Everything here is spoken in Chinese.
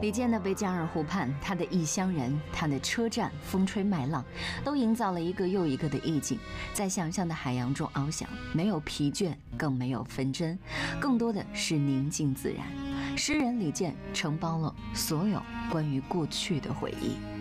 李健的贝加尔湖畔，他的异乡人，他的车站，风吹麦浪，都营造了一个又一个的意境，在想象的海洋中翱翔，没有疲倦，更没有纷争，更多的是宁静自然。诗人李健承包了所有关于过去的回忆。